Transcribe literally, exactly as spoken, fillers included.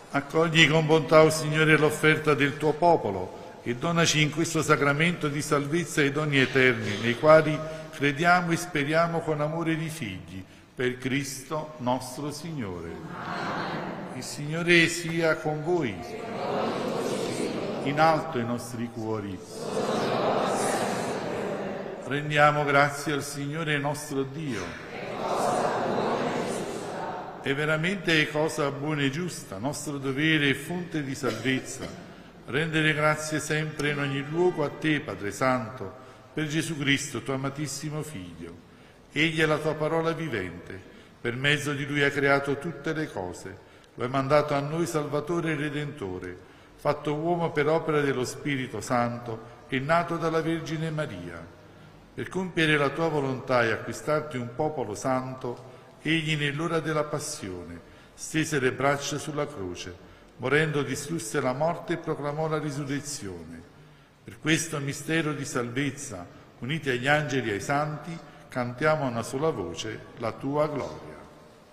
Accogli con bontà, o Signore, l'offerta del tuo popolo e donaci in questo sacramento di salvezza e doni eterni, nei quali crediamo e speriamo con amore di figli, per Cristo nostro Signore. Amen. Il Signore sia con voi. In alto i nostri cuori. Rendiamo grazie al Signore nostro Dio. È veramente cosa buona e giusta, nostro dovere e fonte di salvezza, rendere grazie sempre in ogni luogo a te, Padre Santo, per Gesù Cristo, tuo amatissimo Figlio. Egli è la tua parola vivente, per mezzo di Lui hai creato tutte le cose, lo hai mandato a noi Salvatore e Redentore, fatto uomo per opera dello Spirito Santo e nato dalla Vergine Maria. Per compiere la tua volontà e acquistarti un popolo santo, egli nell'ora della passione stese le braccia sulla croce, morendo distrusse la morte e proclamò la risurrezione. Per questo mistero di salvezza, uniti agli angeli e ai santi, cantiamo a una sola voce la tua gloria.